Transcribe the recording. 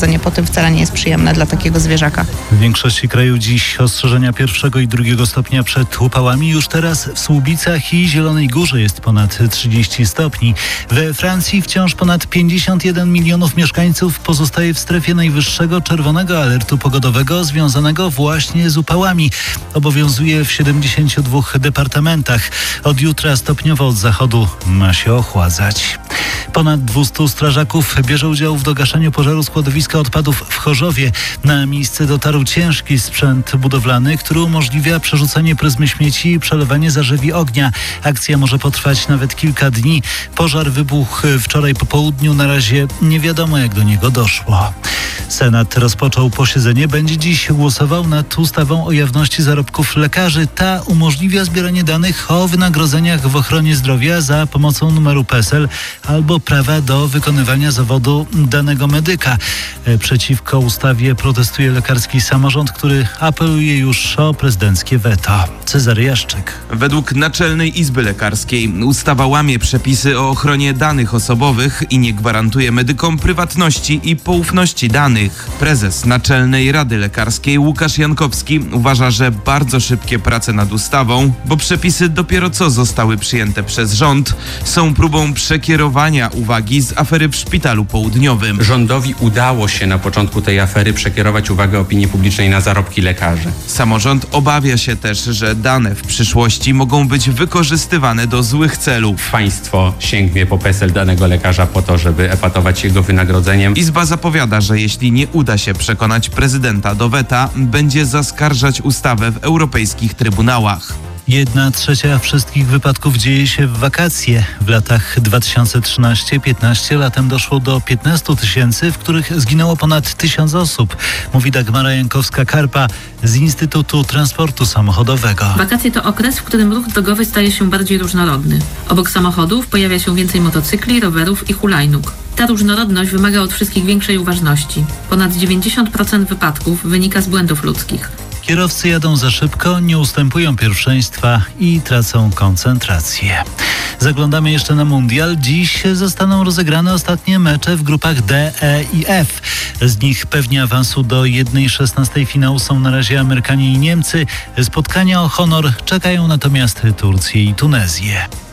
chodzenie po tym wcale nie jest przyjemne dla takiego zwierzaka. W większości kraju dziś ostrzeżenia 1. i 2 stopnia przed upałami. Już teraz w Słubicach i Zielonej Górze jest ponad 30 stopni. We Francji wciąż ponad 51 milionów mieszkańców pozostaje w strefie najwyższego czerwonego alertu pogodowego związanego właśnie z upałami. Obowiązuje w 72 departamentach. Od jutra stopniowo od zachodu ma się ochładzać. Ponad 200 strażaków bierze udział w dogaszaniu pożaru składowiska odpadów w Chorzowie. Na miejsce dotarł ciężki sprzęt budowlany, który umożliwia przerzucanie pryzmy śmieci i przelewanie zarzewi ognia. Akcja może potrwać nawet kilka dni. Pożar wybuchł wczoraj po południu. Na razie nie wiadomo, jak do niego doszło. Senat rozpoczął posiedzenie. Będzie dziś głosował nad ustawą o jawności zarobków lekarzy. Ta umożliwia zbieranie danych o wynagrodzeniach w ochronie zdrowia za pomocą numeru PESEL albo prawa do wykonywania zawodu danego medyka. Przeciwko ustawie protestuje lekarski samorząd, który apeluje już o prezydenckie weto. Cezary Jaszczyk. Według Naczelnej Izby Lekarskiej ustawa łamie przepisy o ochronie danych osobowych i nie gwarantuje medykom prywatności i poufności danych. Prezes Naczelnej Rady Lekarskiej Łukasz Jankowski uważa, że bardzo szybkie prace nad ustawą, bo przepisy dopiero co zostały przyjęte przez rząd, są próbą przekierowania uwagi z afery w Szpitalu Południowym. Rządowi udało się na początku tej afery przekierować uwagę opinii publicznej na zarobki lekarzy. Samorząd obawia się też, że dane w przyszłości mogą być wykorzystywane do złych celów. Państwo sięgnie po PESEL danego lekarza po to, żeby epatować jego wynagrodzeniem. Izba zapowiada, że jeśli nie uda się przekonać prezydenta do weta, będzie zaskarżać ustawę w europejskich trybunałach. 1/3 wszystkich wypadków dzieje się w wakacje. W latach 2013-15 latem doszło do 15 000, w których zginęło ponad 1000 osób, mówi Dagmara Jankowska-Karpa z Instytutu Transportu Samochodowego. Wakacje to okres, w którym ruch drogowy staje się bardziej różnorodny. Obok samochodów pojawia się więcej motocykli, rowerów i hulajnóg. Ta różnorodność wymaga od wszystkich większej uważności. Ponad 90% wypadków wynika z błędów ludzkich. Kierowcy jadą za szybko, nie ustępują pierwszeństwa i tracą koncentrację. Zaglądamy jeszcze na mundial. Dziś zostaną rozegrane ostatnie mecze w grupach D, E i F. Z nich pewnie awansu do 1/16 finału są na razie Amerykanie i Niemcy. Spotkania o honor czekają natomiast Turcję i Tunezję.